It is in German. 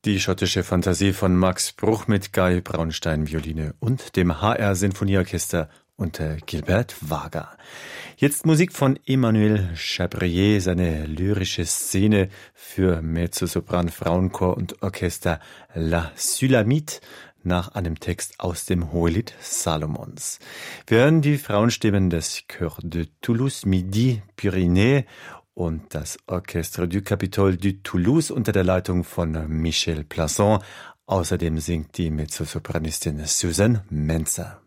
Die schottische Fantasie von Max Bruch mit Guy Braunstein Violine und dem HR Sinfonieorchester unter Gilbert Wager. Jetzt Musik von Emmanuel Chabrier, seine lyrische Szene für Mezzosopran, Frauenchor und Orchester La Sulamite nach einem Text aus dem Hohelied Salomons. Wir hören die Frauenstimmen des Chœur de Toulouse Midi Pyrénées und das Orchestre du Capitole de Toulouse unter der Leitung von Michel Plasson. Außerdem singt die Mezzosopranistin Susan Menzer.